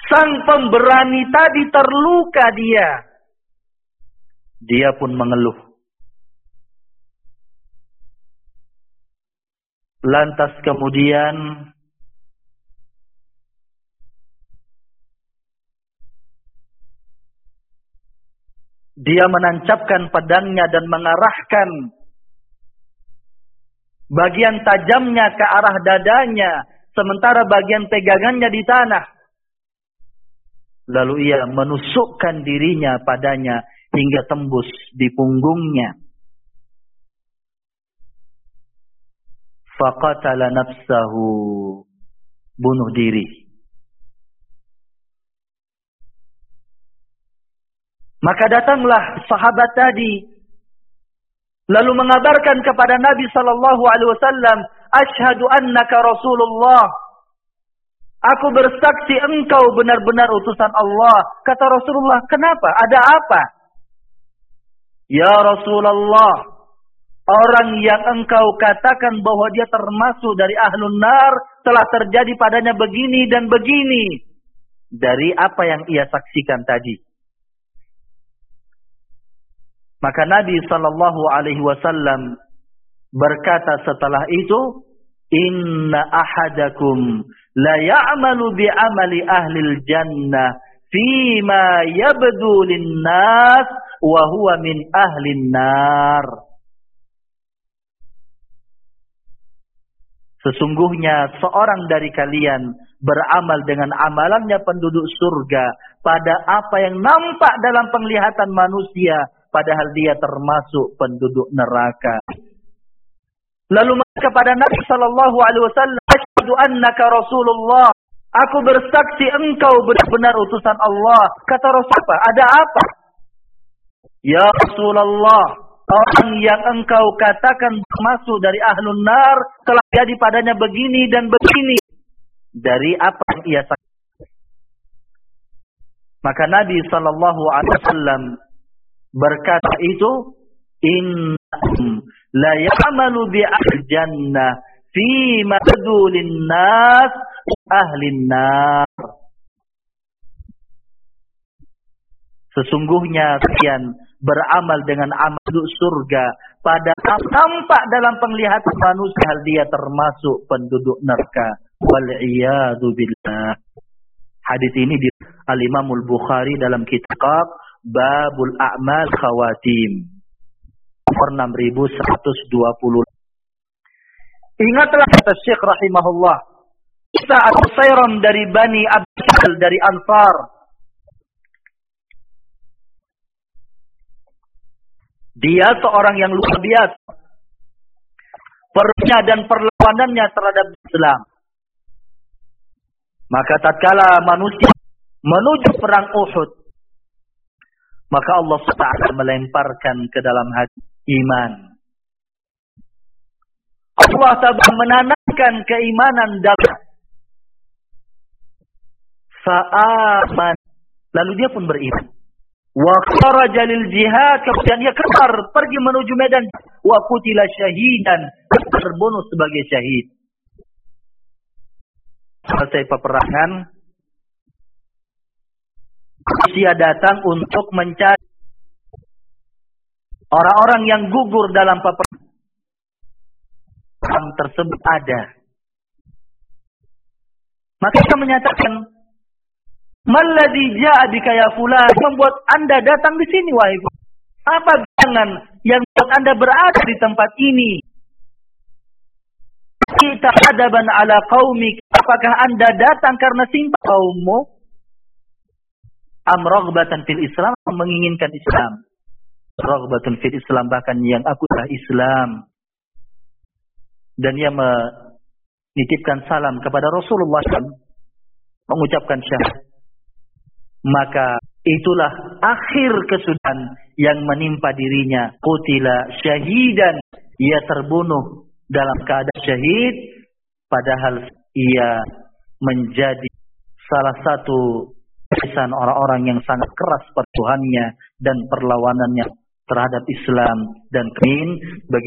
Sang pemberani tadi terluka dia. Dia pun mengeluh. Lantas kemudian dia menancapkan pedangnya dan mengarahkan bagian tajamnya ke arah dadanya, sementara bagian pegangannya di tanah. Lalu ia menusukkan dirinya padanya hingga tembus di punggungnya. Faqatala nafsahu, bunuh diri. Maka datanglah sahabat tadi, lalu mengabarkan kepada Nabi sallallahu alaihi wasallam, "Asyhadu annaka Rasulullah." Aku bersaksi engkau benar-benar utusan Allah. Kata Rasulullah, "Kenapa? Ada apa?" "Ya Rasulullah, orang yang engkau katakan bahwa dia termasuk dari ahlun nar telah terjadi padanya begini dan begini." Dari apa yang ia saksikan tadi. Maka Nabi sallallahu alaihi wasallam berkata setelah itu, "Inna ahadakum la ya'malu bi amali ahlil jannah fima yabdu lin-nas wa huwa min ahlin nar." Sesungguhnya seorang dari kalian beramal dengan amalannya penduduk surga pada apa yang nampak dalam penglihatan manusia, padahal dia termasuk penduduk neraka. Lalu kepada Nabi sallallahu alaihi wasallam, "Asyhadu annaka Rasulullah." Aku bersaksi engkau benar-benar utusan Allah. Kata Rasulullah, "Ada apa?" "Ya Rasulullah, orang yang engkau katakan masuk dari ahlun nar telah jadi padanya begini dan begini." Dari apa yang ia saksikan. Maka Nabi sallallahu alaihi wasallam berkata itu, "Innahum la ya'malu bi ahli jannah fi ma tadulin nas ahli nar." Sesungguhnya kalian beramal dengan amal surga pada tampak dalam penglihatan manusia, hal dia termasuk penduduk neraka. Wal iyadu billah. Hadis ini di Al-Imamul Bukhari dalam kitab Babul A'mal Khawatim nomor 6120. Ingatlah kata Syekh rahimahullah, kita Abu Sayram dari Bani Abdul dari Ansar. Dia seorang yang luar biasa pernya dan perlawanannya terhadap Islam. Maka tatkala manusia menuju perang Uhud, maka Allah SWT melemparkan ke dalam hati iman. Allah SWT menanamkan keimanan dalam fa'aman. Lalu dia pun beriman. Wa kharaja lil jihad, kemudian dia keluar pergi menuju medan. Wa qutila syahidan, terbunuh sebagai syahid. Selesai peperangan, manusia datang untuk mencari orang-orang yang gugur dalam peperangan. Orang tersebut ada. Maka kita menyatakan, "Malladzi ja'a bika ya fulan?" Membuat Anda datang di sini wahai fulan. Apa jangan yang membuat Anda berada di tempat ini? Kita adaban ala qaumik. Apakah Anda datang karena simpati kaummu? Am raghbatan fil Islam, menginginkan Islam. Raghbatan fil Islam, bahkan yang aku adalah Islam. Dan ia menitipkan salam kepada Rasulullah SAW, mengucapkan syahadat. Maka itulah akhir kesudahan yang menimpa dirinya. Qutila syahidan, ia terbunuh dalam keadaan syahid, padahal ia menjadi salah satu kesan orang-orang yang sangat keras perjuangannya dan perlawanannya terhadap Islam dan kemin.